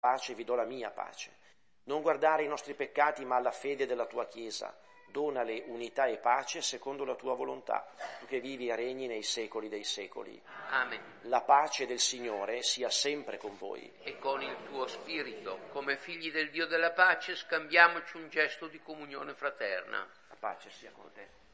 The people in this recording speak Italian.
pace vi do la mia pace. Non guardare i nostri peccati ma alla fede della tua Chiesa. Donale unità e pace secondo la tua volontà, tu che vivi e regni nei secoli dei secoli. Amen. La pace del Signore sia sempre con voi. E con il tuo spirito, come figli del Dio della pace, scambiamoci un gesto di comunione fraterna. La pace sia con te.